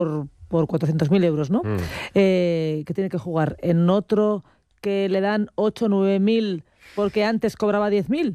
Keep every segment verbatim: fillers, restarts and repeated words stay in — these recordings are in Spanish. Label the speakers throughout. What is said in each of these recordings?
Speaker 1: por, por cuatrocientos mil euros, ¿no? Mm. Eh, que tiene que jugar en otro que le dan ocho o nueve mil porque antes cobraba diez mil.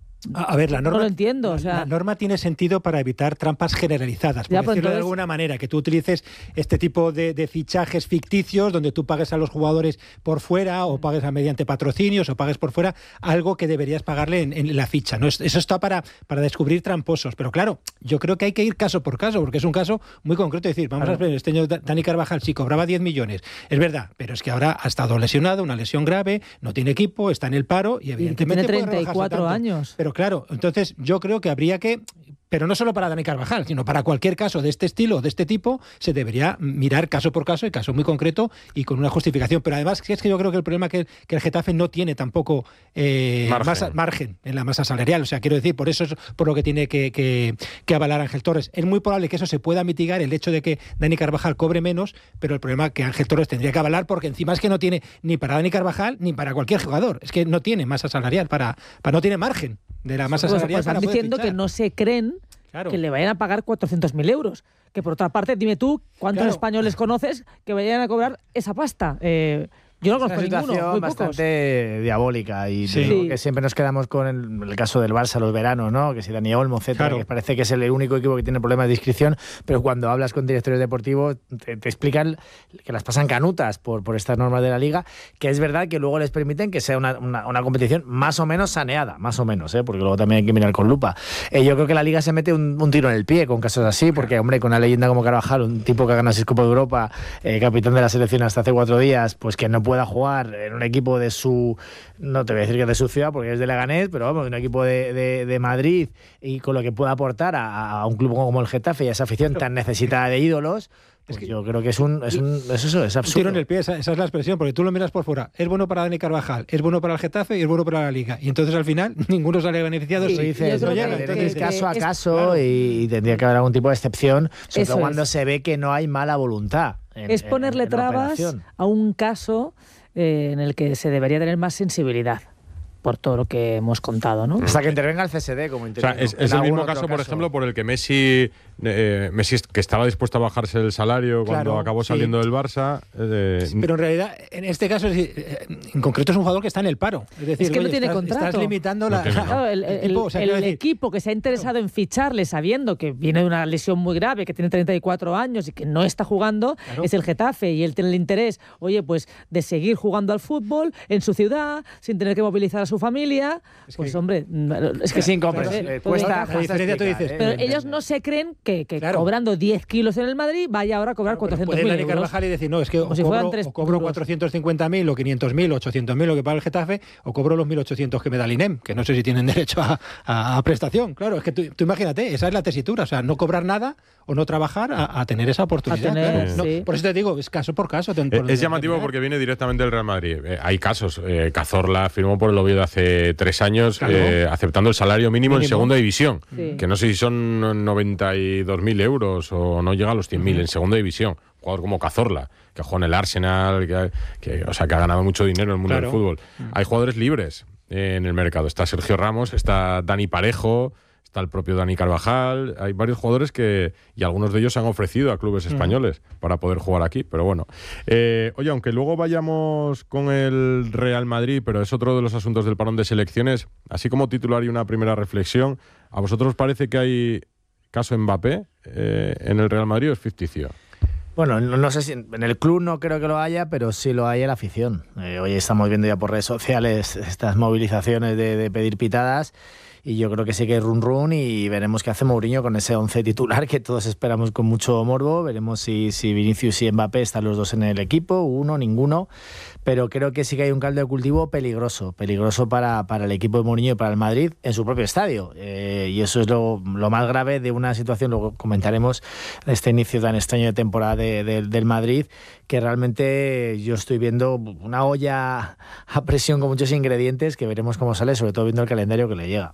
Speaker 2: A ver, la norma,
Speaker 1: no lo entiendo. O sea,
Speaker 2: la norma tiene sentido para evitar trampas generalizadas, por
Speaker 1: ya,
Speaker 2: decirlo
Speaker 1: entonces,
Speaker 2: de alguna manera, que tú utilices este tipo de, de fichajes ficticios donde tú pagues a los jugadores por fuera o pagues a mediante patrocinios o pagues por fuera algo que deberías pagarle en, en la ficha, ¿no? Eso está para, para descubrir tramposos, pero claro, yo creo que hay que ir caso por caso, porque es un caso muy concreto, es decir, vamos claro. a ver, este año Dani Carvajal sí cobraba diez millones, es verdad, pero es que ahora ha estado lesionado, una lesión grave, no tiene equipo, está en el paro y evidentemente
Speaker 1: y tiene treinta y cuatro años.
Speaker 2: Pero claro, entonces yo creo que habría que, pero no solo para Dani Carvajal, sino para cualquier caso de este estilo, de este tipo, se debería mirar caso por caso y caso muy concreto y con una justificación. Pero además es que yo creo que el problema es que, que el Getafe no tiene tampoco eh, margen. Masa, margen en la masa salarial. O sea, quiero decir, por eso es por lo que tiene que, que, que avalar Ángel Torres. Es muy probable que eso se pueda mitigar, el hecho de que Dani Carvajal cobre menos, pero el problema es que Ángel Torres tendría que avalar porque encima es que no tiene ni para Dani Carvajal ni para cualquier jugador. Es que no tiene masa salarial, para, para no tiene margen de la masa
Speaker 1: pues,
Speaker 2: salarial.
Speaker 1: Pues están diciendo que no se creen claro. que le vayan a pagar cuatrocientos mil euros. Que por otra parte, dime tú, ¿cuántos claro. españoles conoces que vayan a cobrar esa pasta? Eh, yo no conozco ninguno, muy pocos.
Speaker 3: Bastante diabólica y sí. digo que siempre nos quedamos con el, el caso del Barça los veranos, ¿no? Que si Dani Olmo, etcétera, claro. que parece que es el único equipo que tiene problemas de inscripción, pero cuando hablas con directores deportivos te, te explican que las pasan canutas por, por estas normas de la Liga, que es verdad que luego les permiten que sea una, una, una competición más o menos saneada, más o menos, ¿eh? Porque luego también hay que mirar con lupa. Eh, yo creo que la Liga se mete un, un tiro en el pie con casos así, porque, hombre, con una leyenda como Carvajal, un tipo que ha ganado seis Copas de Europa, eh, capitán de la selección hasta hace cuatro días, pues que no pueda jugar en un equipo de su, no te voy a decir que es de su ciudad porque es de Leganés, pero vamos, un equipo de, de, de Madrid y con lo que pueda aportar a, a un club como el Getafe y a esa afición tan necesitada de ídolos, pues es que yo creo que es un, es un es eso, es absurdo.
Speaker 2: Tiro en el pie, esa, esa es la expresión, porque tú lo miras por fuera, es bueno para Dani Carvajal, es bueno para el Getafe y es bueno para la Liga, y entonces al final ninguno sale beneficiado.
Speaker 3: Sí,
Speaker 2: si
Speaker 3: dices,
Speaker 2: no
Speaker 3: que,
Speaker 2: llega,
Speaker 3: que,
Speaker 2: entonces,
Speaker 3: que, caso a
Speaker 2: es,
Speaker 3: caso
Speaker 2: claro.
Speaker 3: y, y tendría que haber algún tipo de excepción, sobre
Speaker 1: eso
Speaker 3: todo cuando
Speaker 1: es.
Speaker 3: se ve que no hay mala voluntad. En,
Speaker 1: es ponerle
Speaker 3: en, en
Speaker 1: trabas a un caso eh, en el que se debería tener más sensibilidad por todo lo que hemos contado, ¿no?
Speaker 3: Hasta que intervenga el C S D como intervino.
Speaker 4: O sea, es, es el mismo caso, caso, por ejemplo, por el que Messi, eh, Messi que estaba dispuesto a bajarse el salario cuando
Speaker 2: claro,
Speaker 4: acabó
Speaker 2: sí.
Speaker 4: saliendo del Barça. Eh,
Speaker 2: sí, pero en realidad, en este caso, en concreto es un jugador que está en el paro. Es decir,
Speaker 1: es que
Speaker 2: oye,
Speaker 1: no tiene
Speaker 2: estás,
Speaker 1: contrato.
Speaker 2: Estás limitando la,
Speaker 4: no tiene, no.
Speaker 1: Claro, el, el, equipo, o sea, el decir, equipo que se ha interesado claro. en ficharle sabiendo que viene de una lesión muy grave, que tiene treinta y cuatro años y que no está jugando, claro. es el Getafe, y él tiene el interés, oye, pues de seguir jugando al fútbol en su ciudad, sin tener que movilizar a su familia. Es pues que, hombre, es que
Speaker 3: es incomprensible. Eh, cuesta,
Speaker 2: la diferencia tú dices.
Speaker 1: Eh, pero eh, ellos no se creen que, que claro. cobrando diez kilos en el Madrid vaya ahora a cobrar claro, cuatrocientos mil euros.
Speaker 2: Carvajal y decir, no, es que o,
Speaker 1: si
Speaker 2: cobro, o cobro cuatrocientos cincuenta mil o quinientos mil o ochocientos mil lo que paga el Getafe, o cobro los mil ochocientos que me da el I N E M, que no sé si tienen derecho a, a, a prestación. Claro, es que tú, tú imagínate, esa es la tesitura, o sea, no cobrar nada o no trabajar a, a tener esa oportunidad.
Speaker 1: Tener,
Speaker 2: claro.
Speaker 1: sí.
Speaker 2: no, por eso te digo, es caso por caso.
Speaker 4: Ten, por es llamativo tener. Porque viene directamente del Real Madrid. Eh, hay casos, eh, Cazorla firmó por el Oviedo hace tres años, claro. eh, aceptando el salario mínimo, mínimo en segunda división, sí. que no sé si son noventa y dos mil euros o no llega a los cien mil uh-huh. en segunda división. Un jugador como Cazorla, que juega en el Arsenal, que, que, o sea, que ha ganado mucho dinero en el mundo claro. del fútbol. Uh-huh. Hay jugadores libres eh, en el mercado. Está Sergio Ramos, está Dani Parejo, está el propio Dani Carvajal. Hay varios jugadores que, y algunos de ellos se han ofrecido a clubes españoles uh-huh. para poder jugar aquí, pero bueno. Eh, oye, aunque luego vayamos con el Real Madrid, pero es otro de los asuntos del parón de selecciones, así como titular y una primera reflexión, ¿a vosotros parece que hay caso Mbappé eh, en el Real Madrid o es ficticio?
Speaker 3: Bueno, no, no sé si en el club no creo que lo haya, pero sí lo hay en la afición. Eh, hoy estamos viendo ya por redes sociales estas movilizaciones de, de pedir pitadas. Y yo creo que sí que hay run run y veremos qué hace Mourinho con ese once titular que todos esperamos con mucho morbo. Veremos si, si Vinicius y Mbappé están los dos en el equipo, uno, ninguno. Pero creo que sí que hay un caldo de cultivo peligroso, peligroso para, para el equipo de Mourinho y para el Madrid en su propio estadio. Eh, y eso es lo, lo más grave de una situación, luego comentaremos, de este inicio tan extraño de temporada de, de, del Madrid, que realmente yo estoy viendo una olla a presión con muchos ingredientes que veremos cómo sale, sobre todo viendo el calendario que le llega.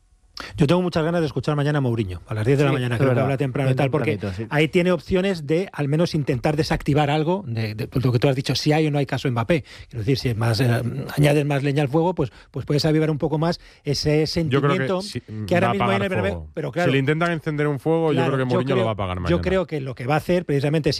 Speaker 2: Yo tengo muchas ganas de escuchar mañana a Mourinho, a las diez de sí, la mañana, creo que habla temprano y tal, porque sí. ahí tiene opciones de al menos intentar desactivar algo, de, de, de lo que tú has dicho, si hay o no hay caso Mbappé. Quiero decir, si es más, eh, añades más leña al fuego, pues, pues puedes avivar un poco más ese sentimiento
Speaker 4: que, si,
Speaker 2: que ahora mismo hay en el Bernabéu. Pero claro,
Speaker 4: si le intentan encender un fuego, claro, yo creo que Mourinho
Speaker 2: creo,
Speaker 4: lo va a apagar mañana.
Speaker 2: Yo creo que lo que va a hacer precisamente es